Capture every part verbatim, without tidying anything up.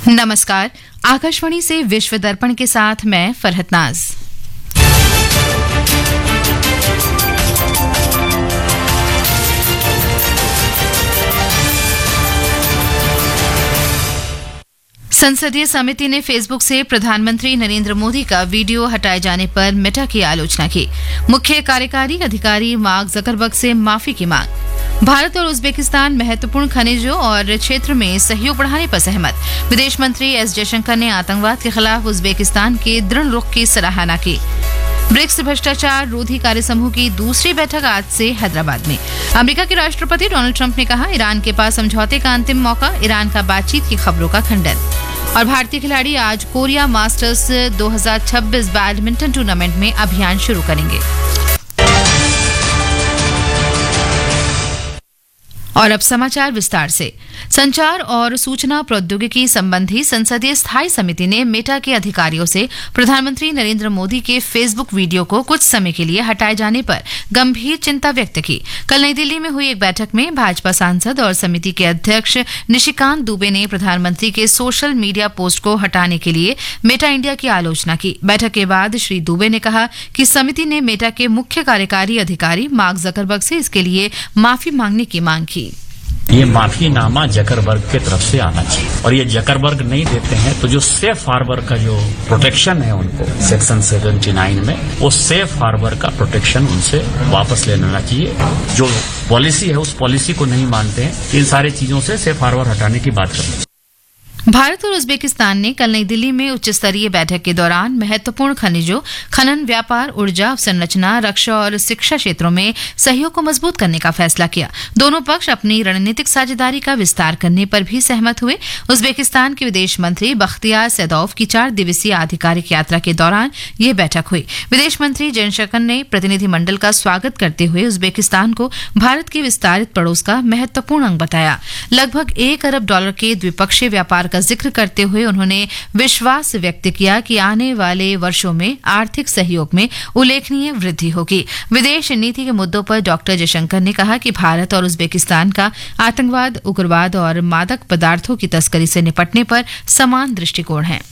नमस्कार, आकाशवाणी से विश्व दर्पण के साथ मैं फरहत नाज। संसदीय समिति ने फेसबुक से प्रधानमंत्री नरेंद्र मोदी का वीडियो हटाए जाने पर मेटा की आलोचना की। मुख्य कार्यकारी अधिकारी मार्क जकरबर्ग से माफी की मांग। भारत और उज्बेकिस्तान महत्वपूर्ण खनिजों और क्षेत्र में सहयोग बढ़ाने पर सहमत। विदेश मंत्री एस जयशंकर ने आतंकवाद के खिलाफ उज्बेकिस्तान के दृढ़ रुख की सराहना की। ब्रिक्स भ्रष्टाचार रोधी कार्य समूह की दूसरी बैठक आज से हैदराबाद में। अमेरिका के राष्ट्रपति डोनाल्ड ट्रंप ने कहा, ईरान के पास समझौते का अंतिम मौका, ईरान का बातचीत की खबरों का खंडन। और भारतीय खिलाड़ी आज कोरिया मास्टर्स दो हज़ार छब्बीस बैडमिंटन टूर्नामेंट में अभियान शुरू करेंगे। और अब समाचार विस्तार से। संचार और सूचना प्रौद्योगिकी संबंधी संसदीय स्थायी समिति ने मेटा के अधिकारियों से प्रधानमंत्री नरेंद्र मोदी के फेसबुक वीडियो को कुछ समय के लिए हटाए जाने पर गंभीर चिंता व्यक्त की। कल नई दिल्ली में हुई एक बैठक में भाजपा सांसद और समिति के अध्यक्ष निशिकांत दुबे ने प्रधानमंत्री के सोशल मीडिया पोस्ट को हटाने के लिए मेटा इंडिया की आलोचना की। बैठक के बाद श्री दुबे ने कहा कि समिति ने मेटा के मुख्य कार्यकारी अधिकारी मार्क जकरबर्ग से इसके लिए माफी मांगने की मांग की। ये माफीनामा जकरबर्ग की तरफ से आना चाहिए और ये जकरबर्ग नहीं देते हैं तो जो सेफ हार्बर का जो प्रोटेक्शन है उनको सेक्शन उन्यासी में, वो सेफ हार्बर का प्रोटेक्शन उनसे वापस ले लेना चाहिए। जो पॉलिसी है उस पॉलिसी को नहीं मानते हैं। इन सारी चीजों से सेफ हार्बर हटाने की बात करनी। भारत और उज्बेकिस्तान ने कल नई दिल्ली में उच्च स्तरीय बैठक के दौरान महत्वपूर्ण खनिजों, खनन, व्यापार, ऊर्जा अवसंरचना, रक्षा और शिक्षा क्षेत्रों में सहयोग को मजबूत करने का फैसला किया। दोनों पक्ष अपनी रणनीतिक साझेदारी का विस्तार करने पर भी सहमत हुए। उज्बेकिस्तान के विदेश मंत्री बख्तियार सैदोव की चार दिवसीय आधिकारिक यात्रा के दौरान ये बैठक हुई। विदेश मंत्री जयशंकर ने प्रतिनिधिमंडल का स्वागत करते हुए उज्बेकिस्तान को भारत के विस्तारित पड़ोस का महत्वपूर्ण अंग बताया। लगभग एक अरब डॉलर के द्विपक्षीय व्यापार का जिक्र करते हुए उन्होंने विश्वास व्यक्त किया कि आने वाले वर्षों में आर्थिक सहयोग में उल्लेखनीय वृद्धि होगी। विदेश नीति के मुद्दों पर डॉक्टर जयशंकर ने कहा कि भारत और उज्बेकिस्तान का आतंकवाद, उग्रवाद और मादक पदार्थों की तस्करी से निपटने पर समान दृष्टिकोण है।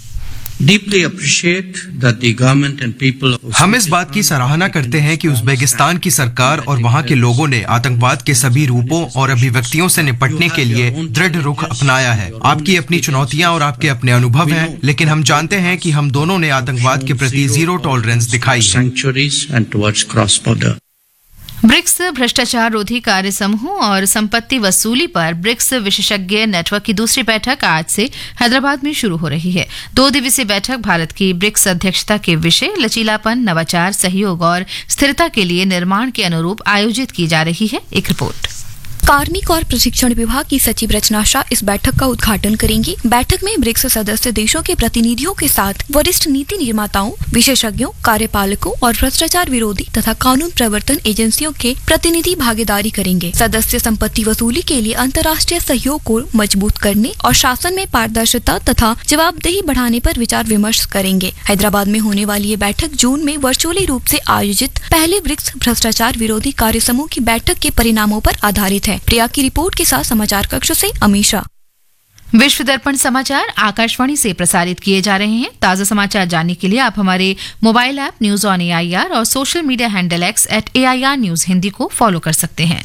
हम इस बात की सराहना करते हैं कि उज्बेकिस्तान की सरकार और वहां के लोगों ने आतंकवाद के सभी रूपों और अभिव्यक्तियों से निपटने के लिए दृढ़ रुख अपनाया है। आपकी अपनी चुनौतियां और आपके अपने अनुभव हैं, लेकिन हम जानते हैं कि हम दोनों ने आतंकवाद के प्रति जीरो टॉलरेंस दिखाई है। ब्रिक्स भ्रष्टाचार रोधी कार्य समूह और संपत्ति वसूली पर ब्रिक्स विशेषज्ञ नेटवर्क की दूसरी बैठक आज से हैदराबाद में शुरू हो रही है। दो दिवसीय बैठक भारत की ब्रिक्स अध्यक्षता के विषय लचीलापन, नवाचार, सहयोग और स्थिरता के लिए निर्माण के अनुरूप आयोजित की जा रही है। एक रिपोर्ट। कार्मिक और प्रशिक्षण विभाग की सचिव रचना शाह इस बैठक का उद्घाटन करेंगी। बैठक में ब्रिक्स सदस्य देशों के प्रतिनिधियों के साथ वरिष्ठ नीति निर्माताओं, विशेषज्ञों, कार्यपालकों और भ्रष्टाचार विरोधी तथा कानून प्रवर्तन एजेंसियों के प्रतिनिधि भागीदारी करेंगे। सदस्य संपत्ति वसूली के लिए अंतर्राष्ट्रीय सहयोग को मजबूत करने और शासन में पारदर्शिता तथा जवाबदेही बढ़ाने पर विचार विमर्श करेंगे। हैदराबाद में होने वाली ये बैठक जून में वर्चुअली रूप से आयोजित पहले ब्रिक्स भ्रष्टाचार विरोधी कार्य समूह की बैठक के परिणामों पर आधारित है। प्रिया की रिपोर्ट के साथ समाचार कक्ष से अमीशा। विश्व दर्पण समाचार आकाशवाणी से प्रसारित किए जा रहे हैं। ताजा समाचार जानने के लिए आप हमारे mobile app news on AIR और social media handle x eight AIR news Hindi को फॉलो कर सकते हैं।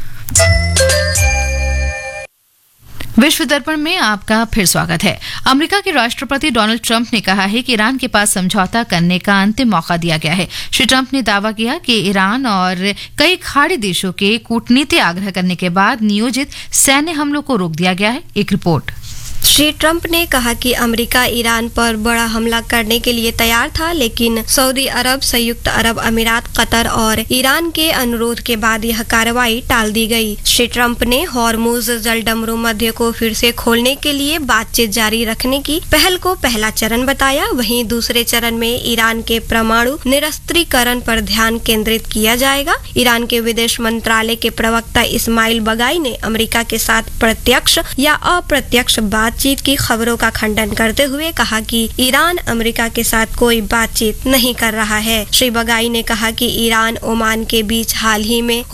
विश्व दर्पण में आपका फिर स्वागत है। अमेरिका के राष्ट्रपति डोनाल्ड ट्रंप ने कहा है कि ईरान के पास समझौता करने का अंतिम मौका दिया गया है। श्री ट्रंप ने दावा किया कि ईरान और कई खाड़ी देशों के कूटनीतिक आग्रह करने के बाद नियोजित सैन्य हमलों को रोक दिया गया है। एक रिपोर्ट। श्री ट्रंप ने कहा कि अमेरिका ईरान पर बड़ा हमला करने के लिए तैयार था, लेकिन सऊदी अरब, संयुक्त अरब अमीरात, कतर और ईरान के अनुरोध के बाद यह कार्रवाई टाल दी गई। श्री ट्रंप ने हॉर्मुज जलडमरू मध्य को फिर से खोलने के लिए बातचीत जारी रखने की पहल को पहला चरण बताया। वहीं दूसरे चरण में ईरान के परमाणु निरस्त्रीकरण पर ध्यान केंद्रित किया जाएगा। ईरान के विदेश मंत्रालय के प्रवक्ता इस्माइल बगाई ने अमेरिका के साथ प्रत्यक्ष या अप्रत्यक्ष बात बातचीत की खबरों का खंडन करते हुए कहा कि ईरान अमेरिका के साथ कोई बातचीत नहीं कर रहा है। श्री बगाई ने कहा कि ईरान ओमान के बीच हाल ही में